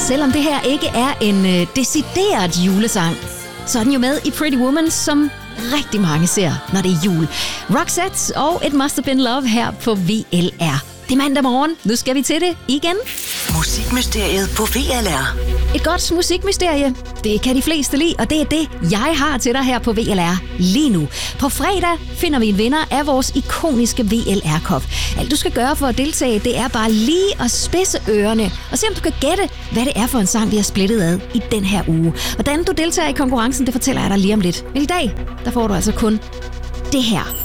selvom det her ikke er en decideret julesang, så er den jo med i Pretty Woman, som rigtig mange ser, når det er jul. Roxette og It Must Have Been Love her på VLR. Det er mandag morgen. Nu skal vi til det igen. Musikmysteriet på VLR. Et godt musikmysterie. Det kan de fleste lide, og det er det, jeg har til dig her på VLR lige nu. På fredag finder vi en vinder af vores ikoniske VLR-kop. Alt du skal gøre for at deltage, det er bare lige at spidse ørerne og se om du kan gætte, hvad det er for en sang, vi har splittet ad i den her uge. Hvordan du deltager i konkurrencen, det fortæller jeg dig lige om lidt. Men i dag, der får du altså kun det her.